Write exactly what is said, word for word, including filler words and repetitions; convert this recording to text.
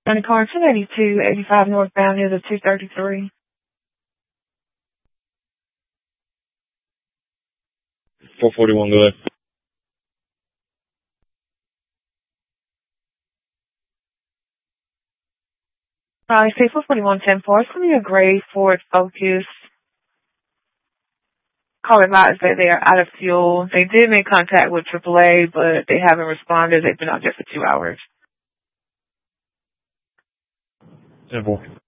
And car two eighty-two eighty-five northbound is a two thirty-three. four forty-one, go ahead. I say four forty-one ten four. It's going to be a gray Ford Focus. Call it out is that they are out of fuel. They did make contact with triple A, but they haven't responded. They've been out there for two hours. ten four.